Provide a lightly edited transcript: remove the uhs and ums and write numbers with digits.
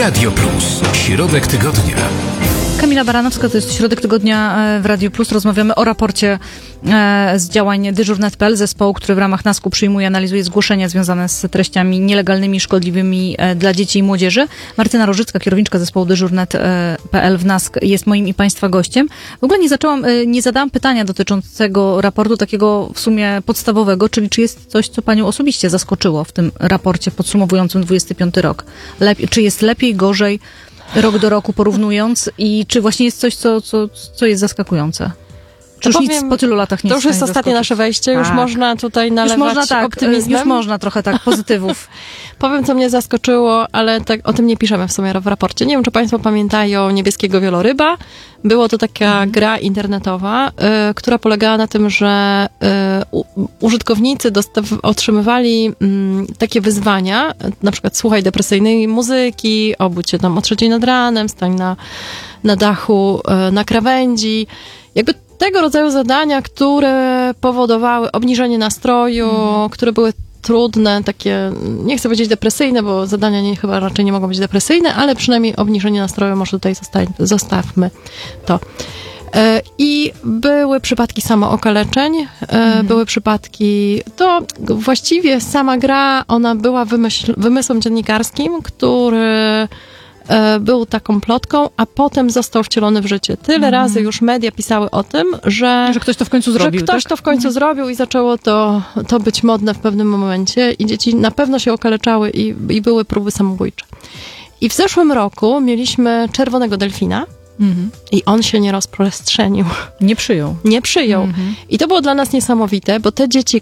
Radio Plus. Środek tygodnia. Kamila Baranowska, to jest Środek Tygodnia w Radio Plus. Rozmawiamy o raporcie z działań Dyżurnet.pl, zespołu, który w ramach NASK-u przyjmuje, analizuje zgłoszenia związane z treściami nielegalnymi, szkodliwymi dla dzieci i młodzieży. Martyna Rożycka, kierowniczka zespołu Dyżurnet.pl w NASK, jest moim i Państwa gościem. W ogóle nie zadałam pytania dotyczącego raportu takiego w sumie podstawowego, czyli czy jest coś, co Panią osobiście zaskoczyło w tym raporcie podsumowującym 25 rok? Czy jest lepiej, gorzej? Rok do roku porównując i czy właśnie jest coś, co jest zaskakujące? Czy już nic po tylu latach nie jest. To już jest ostatnie nasze wejście, już można tutaj nalewać optymizmem. Już można trochę tak pozytywów. Powiem, co mnie zaskoczyło, ale tak, o tym nie piszemy w sumie w raporcie. Nie wiem, czy Państwo pamiętają Niebieskiego Wieloryba. Było to taka gra internetowa, która polegała na tym, że użytkownicy otrzymywali takie wyzwania, na przykład słuchaj depresyjnej muzyki, obudź się tam o 3:00 nad ranem, stań na dachu, na krawędzi. Jakby tego rodzaju zadania, które powodowały obniżenie nastroju, które były trudne, takie, nie chcę powiedzieć depresyjne, bo zadania chyba raczej nie mogą być depresyjne, ale przynajmniej obniżenie nastroju może tutaj zostawmy to. I były przypadki samookaleczeń, były przypadki, to właściwie sama gra, ona była wymysłem dziennikarskim, który był taką plotką, a potem został wcielony w życie. Tyle razy już media pisały o tym, że ktoś to w końcu zrobił. Że ktoś to w końcu zrobił i zaczęło to być modne w pewnym momencie i dzieci na pewno się okaleczały i były próby samobójcze. I w zeszłym roku mieliśmy czerwonego delfina i on się nie rozprzestrzenił. Nie przyjął. I to było dla nas niesamowite, bo te dzieci,